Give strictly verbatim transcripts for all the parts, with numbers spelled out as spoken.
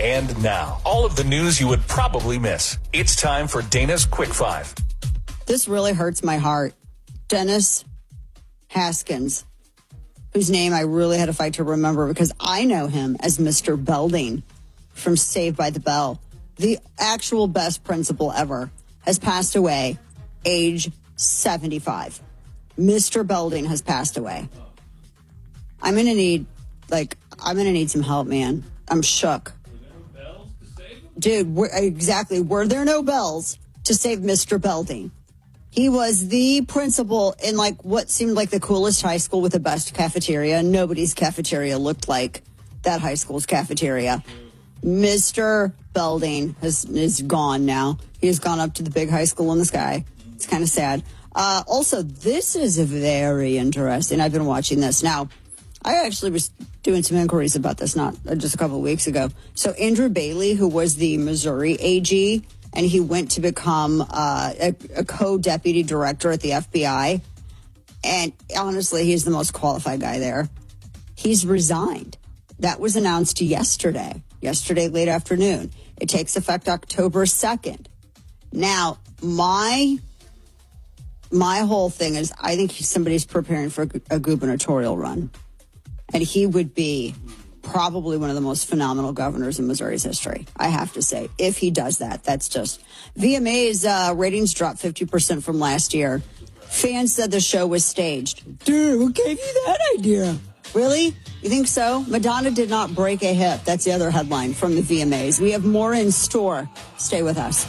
And now, all of the news you would probably miss. It's time for Dana's Quick Five. This really hurts my heart. Dennis Haskins, whose name I really had to fight to remember because I know him as Mister Belding from Saved by the Bell. The actual best principal ever has passed away, age seventy-five. Mister Belding has passed away. I'm going to need, like, I'm going to need some help, man. I'm shook. Were there no bells to save him? Dude, were, exactly. Were there no bells to save Mister Belding? He was the principal in, like, what seemed like the coolest high school with the best cafeteria. Nobody's cafeteria looked like that high school's cafeteria. Mister Belding has, is gone now. He has gone up to the big high school in the sky. It's kind of sad. Uh, also, this is very interesting. I've been watching this. Now, I actually was doing some inquiries about this not uh, just a couple of weeks ago. So Andrew Bailey, who was the Missouri A G, and he went to become uh, a, a co-deputy director at the F B I. And honestly, he's the most qualified guy there. He's resigned. That was announced yesterday, yesterday late afternoon. It takes effect October second. Now, my my whole thing is I think somebody's preparing for a gubernatorial run. And he would be probably one of the most phenomenal governors in Missouri's history, I have to say. If he does that, that's just... V M A's uh, ratings dropped fifty percent from last year. Fans said the show was staged. Dude, who gave you that idea? Really? You think so? Madonna did not break a hip. That's the other headline from the V M As. We have more in store. Stay with us.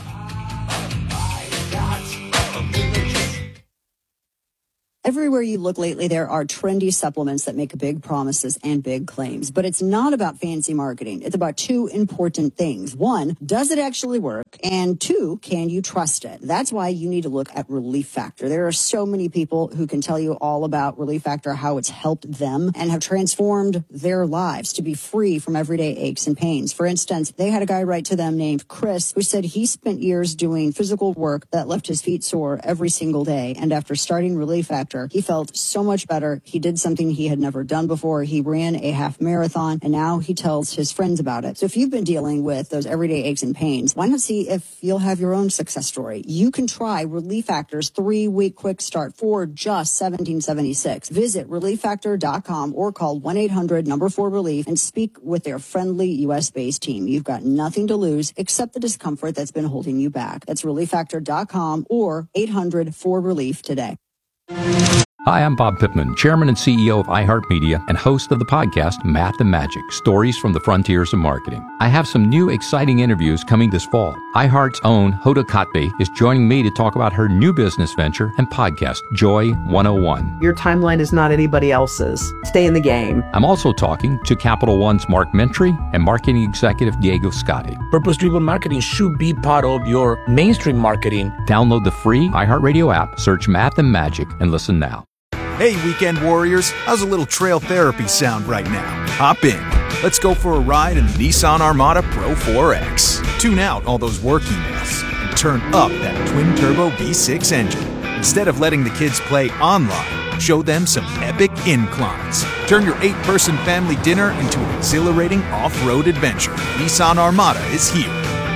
Everywhere you look lately, there are trendy supplements that make big promises and big claims. But it's not about fancy marketing. It's about two important things. One, does it actually work? And two, can you trust it? That's why you need to look at Relief Factor. There are so many people who can tell you all about Relief Factor, how it's helped them and have transformed their lives to be free from everyday aches and pains. For instance, they had a guy write to them named Chris who said he spent years doing physical work that left his feet sore every single day. And after starting Relief Factor, he felt so much better. He did something he had never done before. He ran a half marathon, and now he tells his friends about it. So if you've been dealing with those everyday aches and pains, why not see if you'll have your own success story? You can try Relief Factor's three-week quick start for just seventeen seventy-six. Visit relief factor dot com or call one eight hundred number four relief and speak with their friendly U S-based team. You've got nothing to lose except the discomfort that's been holding you back. That's relief factor dot com or eight hundred four relief today. Hi, I'm Bob Pittman, Chairman and C E O of iHeartMedia and host of the podcast Math and Magic, Stories from the Frontiers of Marketing. I have some new exciting interviews coming this fall. iHeart's own Hoda Kotb is joining me to talk about her new business venture and podcast, Joy one oh one. Your timeline is not anybody else's. Stay in the game. I'm also talking to Capital One's Mark Mentry and marketing executive Diego Scotti. Purpose-driven marketing should be part of your mainstream marketing. Download the free iHeartRadio app, search Math and Magic, and listen now. Hey, weekend warriors, how's a little trail therapy sound right now? Hop in. Let's go for a ride in the Nissan Armada Pro four X. Tune out all those work emails and turn up that twin-turbo V six engine. Instead of letting the kids play online, show them some epic inclines. Turn your eight-person family dinner into an exhilarating off-road adventure. Nissan Armada is here.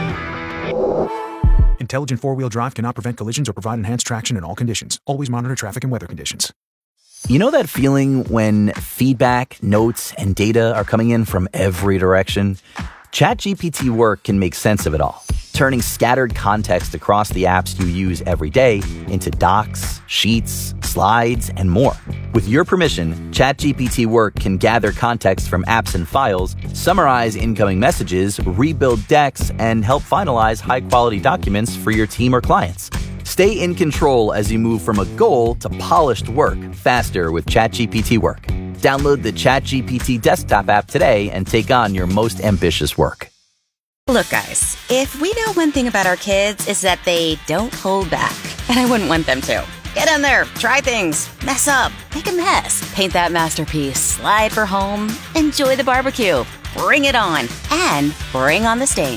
Intelligent four-wheel drive cannot prevent collisions or provide enhanced traction in all conditions. Always monitor traffic and weather conditions. You know that feeling when feedback, notes, and data are coming in from every direction? ChatGPT Work can make sense of it all, turning scattered context across the apps you use every day into docs, sheets, slides, and more. With your permission, ChatGPT Work can gather context from apps and files, summarize incoming messages, rebuild decks, and help finalize high-quality documents for your team or clients. Stay in control as you move from a goal to polished work faster with ChatGPT Work. Download the ChatGPT desktop app today and take on your most ambitious work. Look, guys, if we know one thing about our kids is that they don't hold back, and I wouldn't want them to. Get in there, try things, mess up, make a mess, paint that masterpiece, slide for home, enjoy the barbecue, bring it on, and bring on the stains.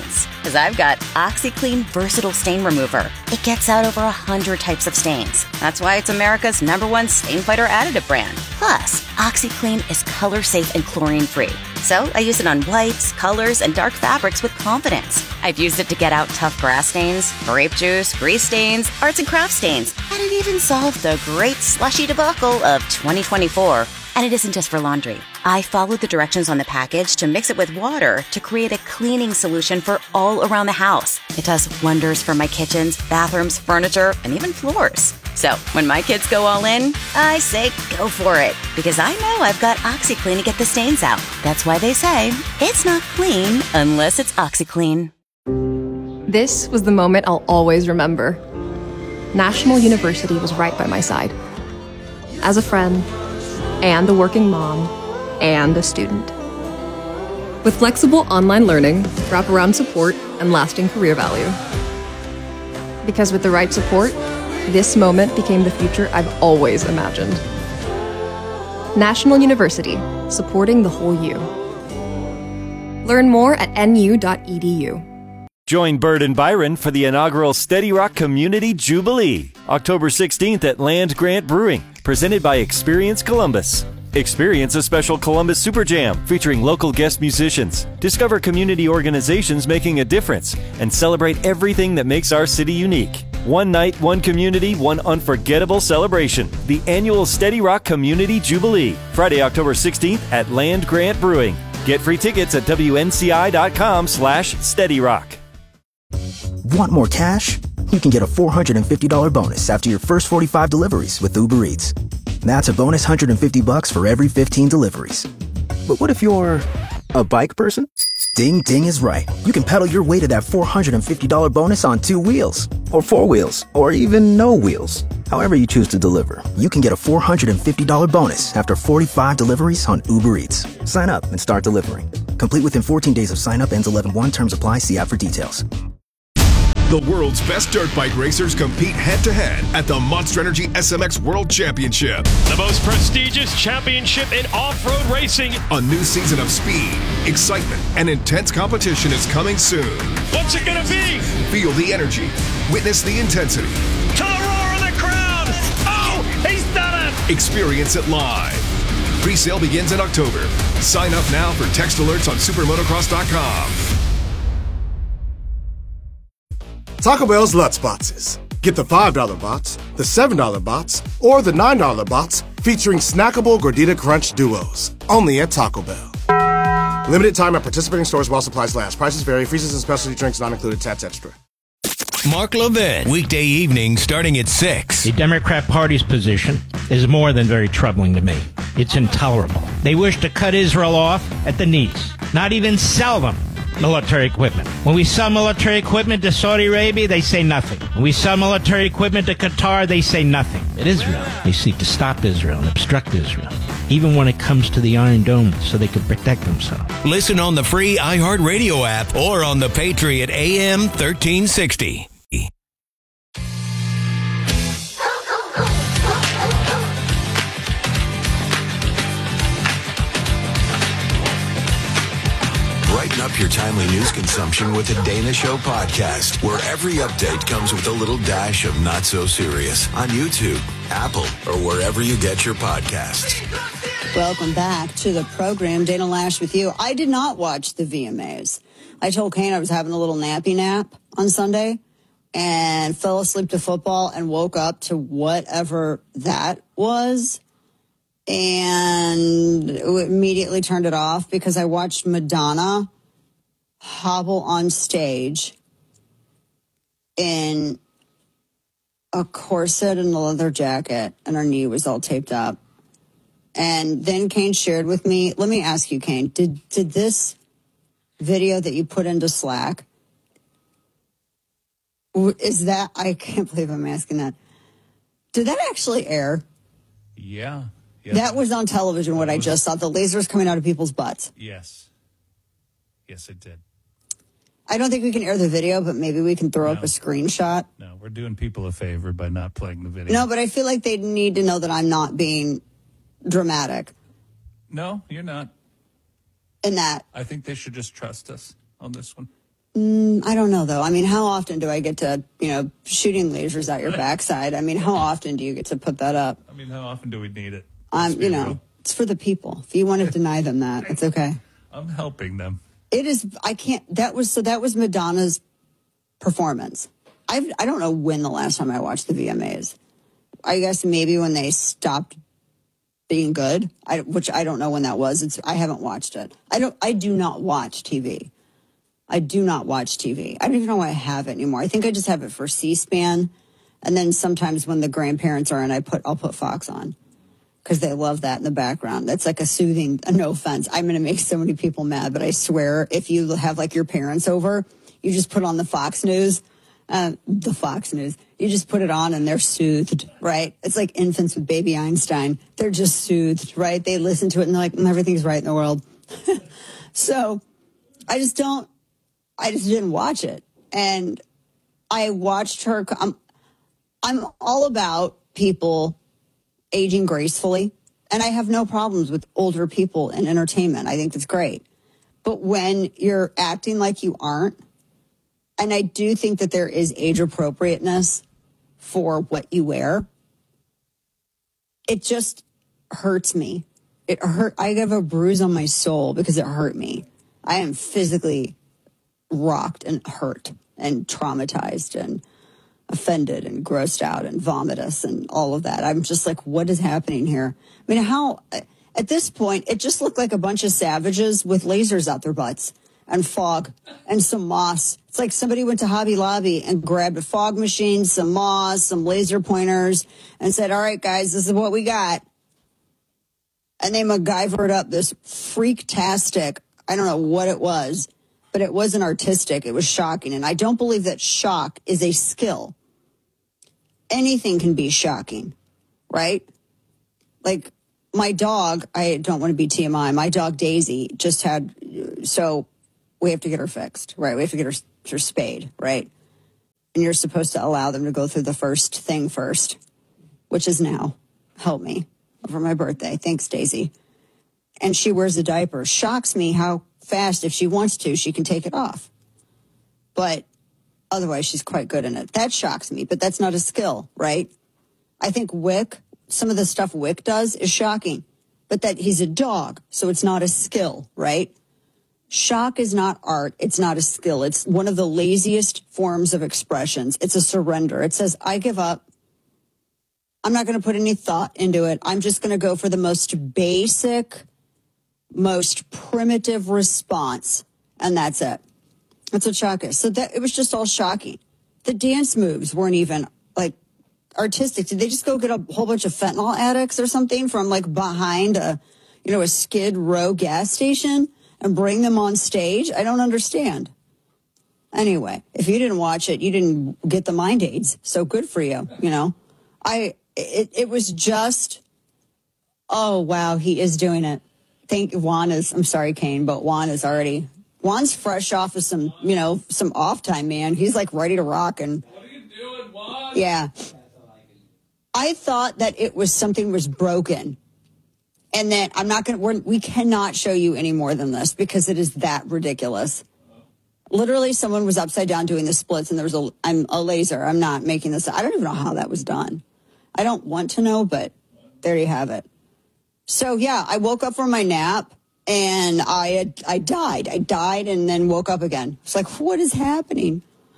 Because I've got OxyClean Versatile Stain Remover. It gets out over one hundred types of stains. That's why it's America's number one stain fighter additive brand. Plus, OxyClean is color safe and chlorine free. So I use it on whites, colors, and dark fabrics with confidence. I've used it to get out tough grass stains, grape juice, grease stains, arts and crafts stains, and it even solved the great slushy debacle of twenty twenty-four. And it isn't just for laundry. I followed the directions on the package to mix it with water to create a cleaning solution for all around the house. It does wonders for my kitchens, bathrooms, furniture, and even floors. So when my kids go all in, I say go for it. Because I know I've got OxyClean to get the stains out. That's why they say it's not clean unless it's OxyClean. This was the moment I'll always remember. National University was right by my side. As a friend, and a working mom, and a student. With flexible online learning, wraparound support, and lasting career value. Because with the right support, this moment became the future I've always imagined. National University, supporting the whole you. Learn more at N U dot E D U. Join Bird and Byron for the inaugural Steady Rock Community Jubilee, October sixteenth at Land Grant Brewing, presented by Experience Columbus. Experience a special Columbus Super Jam featuring local guest musicians. Discover community organizations making a difference and celebrate everything that makes our city unique. One night, one community, one unforgettable celebration. The annual Steady Rock Community Jubilee, Friday, October sixteenth at Land Grant Brewing. Get free tickets at W N C I dot com slash Steady Rock. Want more cash? You can get a four hundred fifty dollars bonus after your first forty-five deliveries with Uber Eats. That's a bonus one hundred fifty bucks for every fifteen deliveries. But what if you're a bike person? Ding Ding is right. You can pedal your way to that four hundred fifty dollars bonus on two wheels, or four wheels, or even no wheels. However you choose to deliver, you can get a four hundred fifty dollars bonus after forty-five deliveries on Uber Eats. Sign up and start delivering. Complete within fourteen days of sign up. Ends eleven one. Terms apply. See app for details. The world's best dirt bike racers compete head-to-head at the Monster Energy S M X World Championship. The most prestigious championship in off-road racing. A new season of speed, excitement, and intense competition is coming soon. What's it gonna be? Feel the energy. Witness the intensity. To the roar of the crowd! Oh, he's done it! Experience it live. Pre-sale begins in October. Sign up now for text alerts on supermotocross dot com. Taco Bell's Lutz Boxes. Get the five dollar box, the seven dollar box, or the nine dollar box featuring snackable Gordita Crunch duos. Only at Taco Bell. Limited time at participating stores while supplies last. Prices vary. Freezes and specialty drinks not included. Tats extra. Mark Levin, weekday evening starting at six. The Democrat Party's position is more than very troubling to me. It's intolerable. They wish to cut Israel off at the knees, not even sell them military equipment. When we sell military equipment to Saudi Arabia, they say nothing. When we sell military equipment to Qatar, they say nothing. At Israel, they seek to stop Israel and obstruct Israel, even when it comes to the Iron Dome, so they can protect themselves. Listen on the free iHeartRadio app or on the Patriot A M thirteen sixty. Brighten up your timely news consumption with the Dana Show podcast, where every update comes with a little dash of not so serious on YouTube, Apple, or wherever you get your podcasts. Welcome back to the program. Dana Lash with you. I did not watch the V M As. I told Kane I was having a little nappy nap on Sunday and fell asleep to football and woke up to whatever that was. And immediately turned it off because I watched Madonna hobble on stage in a corset and a leather jacket, and her knee was all taped up. And then Kane shared with me, let me ask you, Kane, did did this video that you put into Slack, is that, I can't believe I'm asking that, did that actually air? Yeah. Yes. That was on television, what I just saw. The lasers coming out of people's butts. Yes. Yes, it did. I don't think we can air the video, but maybe we can throw No. up a screenshot. No, we're doing people a favor by not playing the video. No, but I feel like they need to know that I'm not being dramatic No, you're not. in that. I think they should just trust us on this one. Mm, I don't know, though. I mean, how often do I get to, you know, shooting lasers at your backside? I mean, how often do you get to put that up? I mean, how often do we need it? Um, you know, real. It's for the people. If you want to deny them that, it's okay. I'm helping them. It is. I can't. That was so. That was Madonna's performance. I I don't know when the last time I watched the V M As. I guess maybe when they stopped being good. I, which I don't know when that was. It's. I haven't watched it. I don't. I do not watch T V. I do not watch T V. I don't even know why I have it anymore. I think I just have it for C-SPAN, and then sometimes when the grandparents are in, I put I'll put Fox on. Because they love that in the background. That's like a soothing, no offense. I'm going to make so many people mad, but I swear if you have like your parents over, you just put on the Fox News, uh, the Fox News. You just put it on and they're soothed, right? It's like infants with baby Einstein. They're just soothed, right? They listen to it and they're like, everything's right in the world. So I just don't, I just didn't watch it. And I watched her. I'm, I'm all about people aging gracefully. And I have no problems with older people in entertainment. I think that's great. But when you're acting like you aren't, and I do think that there is age appropriateness for what you wear, it just hurts me. It hurt. I have a bruise on my soul because it hurt me. I am physically rocked and hurt and traumatized and offended and grossed out and vomitous and all of that. I'm just like, what is happening here? I mean, how, at this point, it just looked like a bunch of savages with lasers out their butts and fog and some moss. It's like somebody went to Hobby Lobby and grabbed a fog machine, some moss, some laser pointers, and said, all right, guys, this is what we got. And they MacGyvered up this freak-tastic, I don't know what it was, but it wasn't artistic. It was shocking. And I don't believe that shock is a skill. Anything can be shocking, right? Like my dog, I don't want to be T M I. My dog Daisy just had, so we have to get her fixed, right? We have to get her, her spayed, right? And you're supposed to allow them to go through the first thing first, which is now. Help me over my birthday. Thanks, Daisy. And she wears a diaper. Shocks me how fast, if she wants to, she can take it off. But otherwise, she's quite good in it. That shocks me, but that's not a skill, right? I think Wick, some of the stuff Wick does is shocking, but that he's a dog, so it's not a skill, right? Shock is not art. It's not a skill. It's one of the laziest forms of expressions. It's a surrender. It says, I give up. I'm not going to put any thought into it. I'm just going to go for the most basic, most primitive response, and that's it. That's what shock is. So that it was just all shocking. The dance moves weren't even like artistic. Did they just go get a whole bunch of fentanyl addicts or something from like behind a, you know, a Skid Row gas station and bring them on stage? I don't understand. Anyway, if you didn't watch it, you didn't get the mind aids. So good for you. You know, I it it was just, oh wow, he is doing it. Think Juan is, I'm sorry, Kane, but Juan is already, Juan's fresh off of some, you know, some off time, man. He's like ready to rock. And what are you doing, Juan? Yeah. I thought that it was something was broken. And that I'm not going to, we cannot show you any more than this because it is that ridiculous. Literally, someone was upside down doing the splits and there was a, I'm a laser. I'm not making this. I don't even know how that was done. I don't want to know, but there you have it. So, yeah, I woke up from my nap, and I had, I died. I died and then woke up again. It's like, what is happening?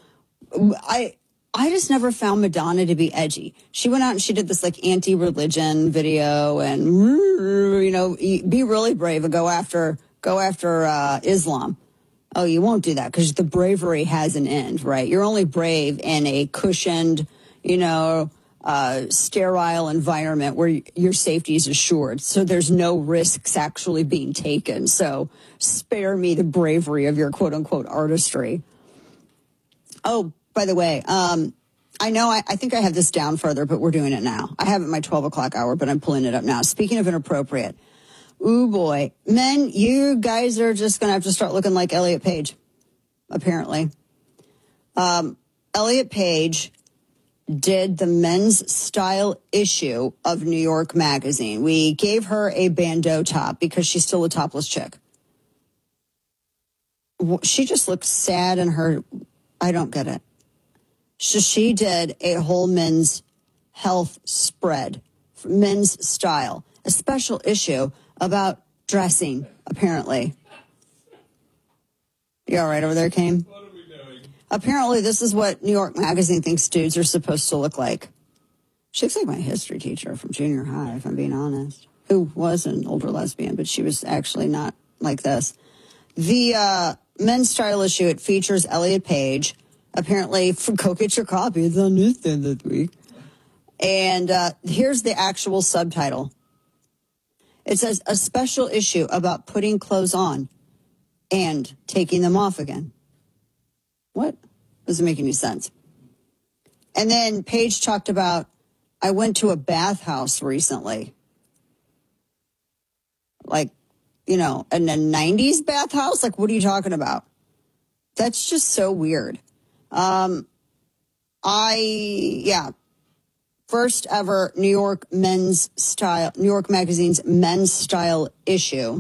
I I just never found Madonna to be edgy. She went out and she did this, like, anti-religion video and, you know, be really brave and go after, go after uh, Islam. Oh, you won't do that because the bravery has an end, right? You're only brave in a cushioned, you know, Uh, sterile environment where your safety is assured. So there's no risks actually being taken. So spare me the bravery of your quote unquote artistry. Oh, by the way, um, I know I, I think I have this down further, but we're doing it now. I have it in my twelve o'clock hour, but I'm pulling it up now. Speaking of inappropriate. Ooh, boy. Men, you guys are just going to have to start looking like Elliot Page, apparently. Um, Elliot Page did the men's style issue of New York Magazine. We gave her a bandeau top because she's still a topless chick. she just looks sad in her, I don't get it. So she did a whole men's health spread, men's style, a special issue about dressing, apparently. You all right over there, Kane? What are we doing? Apparently, this is what New York Magazine thinks dudes are supposed to look like. She looks like my history teacher from junior high, if I'm being honest, who was an older lesbian, but she was actually not like this. The uh, men's style issue, it features Elliot Page. Apparently, go get your copy. It's on newsstand this week. And uh, here's the actual subtitle. It says, a special issue about putting clothes on and taking them off again. What? Doesn't make any sense. And then Paige talked about, I went to a bathhouse recently. Like, you know, in a nineties bathhouse? Like, what are you talking about? That's just so weird. Um, I, yeah. First ever New York men's style, New York Magazine's men's style issue.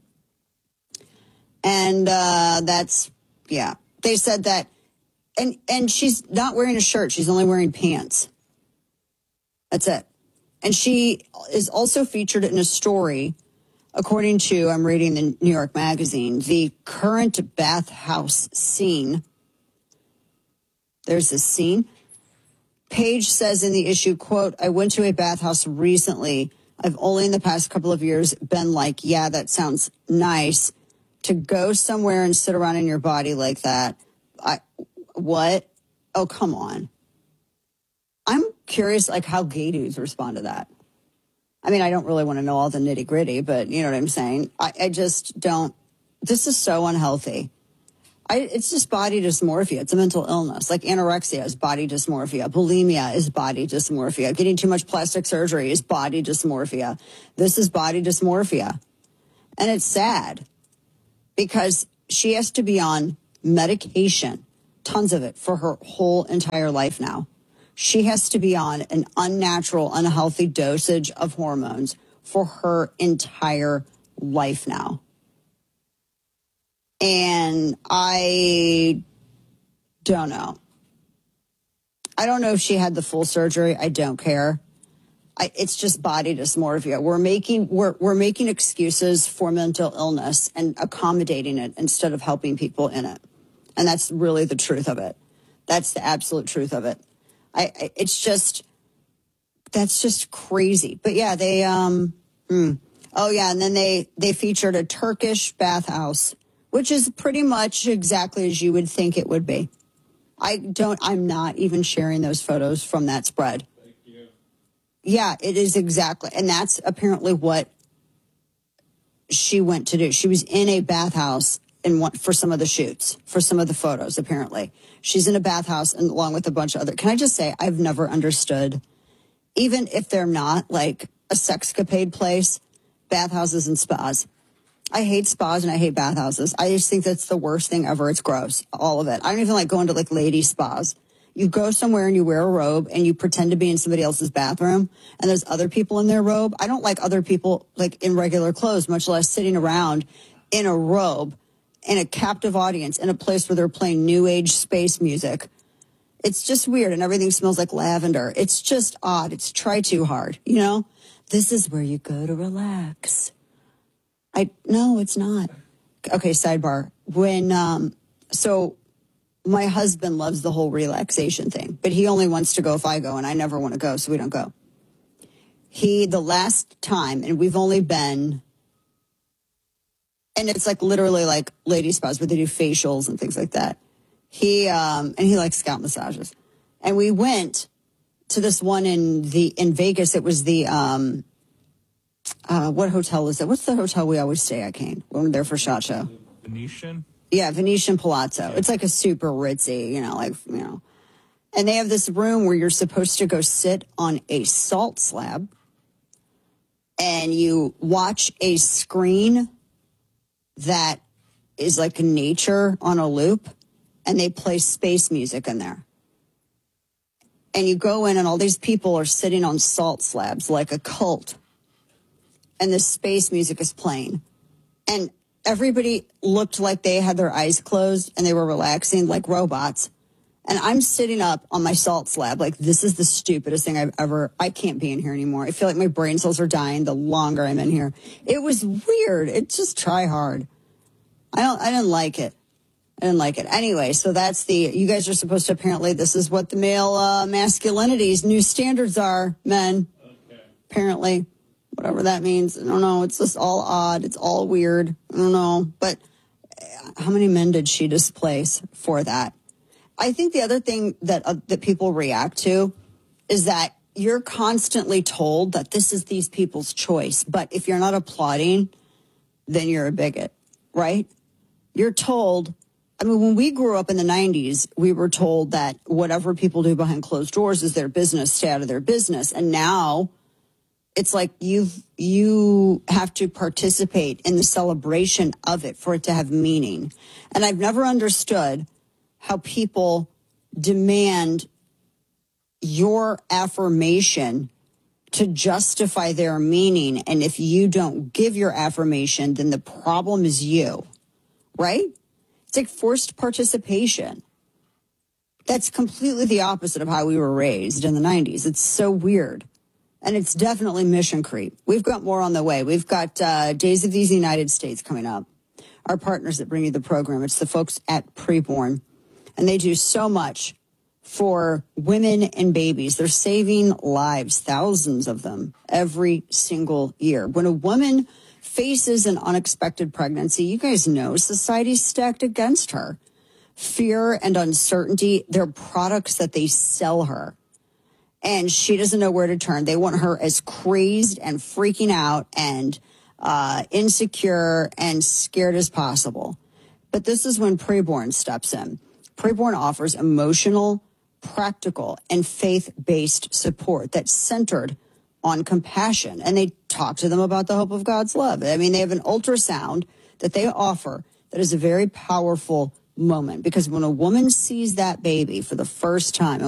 And uh, that's, yeah. They said that, and, and she's not wearing a shirt. She's only wearing pants. That's it. And she is also featured in a story, according to, I'm reading the New York Magazine, the current bathhouse scene. There's this scene. Paige says in the issue, quote, I went to a bathhouse recently. I've only in the past couple of years been like, yeah, that sounds nice. To go somewhere and sit around in your body like that. I, what? Oh, come on. I'm curious, like, how gay dudes respond to that. I mean, I don't really want to know all the nitty gritty, but you know what I'm saying? I, I just don't. This is so unhealthy. I, it's just body dysmorphia. It's a mental illness. Like anorexia is body dysmorphia. Bulimia is body dysmorphia. Getting too much plastic surgery is body dysmorphia. This is body dysmorphia. And it's sad because she has to be on medication, tons of it, for her whole entire life now. She has to be on an unnatural, unhealthy dosage of hormones for her entire life now. And I don't know. I don't know if she had the full surgery. I don't care. I, it's just body dysmorphia. We're making we're we're making excuses for mental illness and accommodating it instead of helping people in it. And that's really the truth of it. That's the absolute truth of it. I, I it's just that's just crazy. But yeah, they um mm. oh yeah, and then they they featured a Turkish bathhouse, which is pretty much exactly as you would think it would be. I don't, I'm not even sharing those photos from that spread. Thank you. Yeah, it is exactly. And that's apparently what she went to do. She was in a bathhouse in one, for some of the shoots, for some of the photos, apparently. She's in a bathhouse and along with a bunch of other. Can I just say, I've never understood, even if they're not like a sexcapade place, bathhouses and spas. I hate spas and I hate bathhouses. I just think that's the worst thing ever. It's gross. All of it. I don't even like going to like lady spas. You go somewhere and you wear a robe and you pretend to be in somebody else's bathroom and there's other people in their robe. I don't like other people like in regular clothes, much less sitting around in a robe in a captive audience in a place where they're playing new age space music. It's just weird and everything smells like lavender. It's just odd. It's try too hard. You know, this is where you go to relax. I no, it's not. Okay, sidebar. When um so my husband loves the whole relaxation thing, but he only wants to go if I go, and I never want to go, so we don't go. He the last time, and we've only been, and it's like literally like lady spas where they do facials and things like that. He um and he likes scalp massages, and we went to this one in the in Vegas. It was the um. Uh, what hotel is it? What's the hotel we always stay at, Kane? When we're there for SHOT Show. Venetian? Yeah, Venetian Palazzo. It's like a super ritzy, you know, like, you know. And they have this room where you're supposed to go sit on a salt slab and you watch a screen that is like nature on a loop and they play space music in there. And you go in and all these people are sitting on salt slabs like a cult. And the space music is playing. And everybody looked like they had their eyes closed and they were relaxing like robots. And I'm sitting up on my salt slab like, this is the stupidest thing I've ever, I can't be in here anymore. I feel like my brain cells are dying the longer I'm in here. It was weird. It just try hard. I don't, I didn't like it. I didn't like it. Anyway, so that's the, you guys are supposed to, apparently this is what the male uh, masculinity's new standards are, men. Okay. Apparently, whatever that means. I don't know. It's just all odd. It's all weird. I don't know. But how many men did she displace for that? I think the other thing that uh, that people react to is that you're constantly told that this is these people's choice. But if you're not applauding, then you're a bigot, right? You're told, I mean, when we grew up in the nineties, we were told that whatever people do behind closed doors is their business, stay out of their business. And now it's like you've, you have to participate in the celebration of it for it to have meaning. And I've never understood how people demand your affirmation to justify their meaning. And if you don't give your affirmation, then the problem is you, right? It's like forced participation. That's completely the opposite of how we were raised in the nineties. It's so weird. And it's definitely mission creep. We've got more on the way. We've got uh, Days of These United States coming up. Our partners that bring you the program, it's the folks at Preborn. And they do so much for women and babies. They're saving lives, thousands of them, every single year. When a woman faces an unexpected pregnancy, you guys know society's stacked against her. Fear and uncertainty, they're products that they sell her. And she doesn't know where to turn. They want her as crazed and freaking out and uh, insecure and scared as possible. But this is when Preborn steps in. Preborn offers emotional, practical, and faith-based support that's centered on compassion. And they talk to them about the hope of God's love. I mean, they have an ultrasound that they offer that is a very powerful moment, because when a woman sees that baby for the first time,